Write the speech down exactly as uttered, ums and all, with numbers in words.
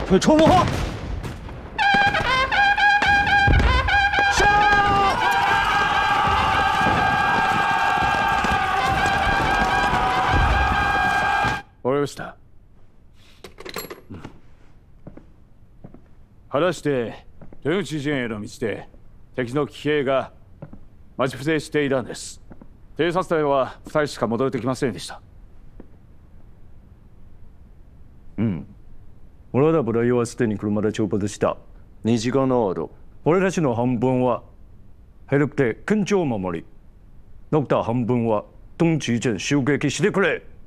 退出幕后。 わかりました。果たして豊口陣営の道で敵の騎兵が待ち伏せしていたんです。偵察隊はふたりしか戻れてきませんでした。 うん。俺ら部隊はすでに車で出発した。にじかんの後、俺たちの半分はヘルプで近所を守り、残った半分は東地陣襲撃してくれ。